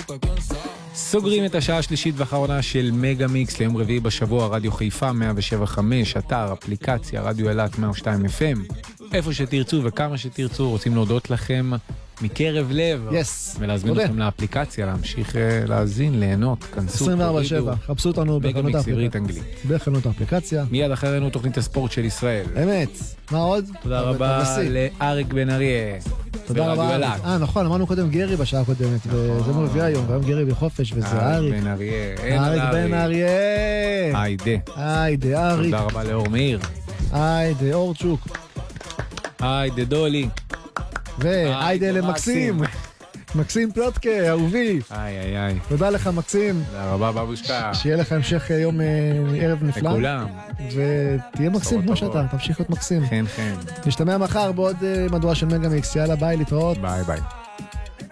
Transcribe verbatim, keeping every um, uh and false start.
סוגרים את השעה השלישית ואחרונה של מגה מיקס ליום רביעי בשבוע, רדיו חיפה מאה שבע חמש, אתר, אפליקציה, רדיו אלת מאה ושתיים אף אם, איפה שתרצו וכמה שתרצו. רוצים להודות לכם מקרב לב, yes. ולהזמין אתכם לאפליקציה, להמשיך להאזין, ליהנות, כנסו, עשרים וארבע שבע, חפשו אותנו בחנות האפליקציה. בחנות האפליקציה. מיד אחרינו תוכנית הספורט של ישראל. אמת. מה עוד? תודה רבה לאריק בן אריה. תודה רבה. אה, נכון, אמרנו קודם גרי בשעה הקודמת, וזה מרביע היום, והיום גרי בחופש, וזה אריק. בן אריה. אריק בן אריה. היידה. היידה, אריק. תודה רבה לאור מאיר. היידה, אורצ'וק. היידה דולי. והיידה למקסים. מקסים פלוטקה, אהובי. איי איי איי. תודה לך מקסים. תודה רבה בבושקה. שיהיה לך המשך יום ערב נפלא. לכולם. ותהיה מקסים כמו שאתה, תמשיך להיות מקסים. כן כן. נשתמע מחר בעוד מדורה של מגה מיקס. יאללה ביי, להתראות. ביי ביי.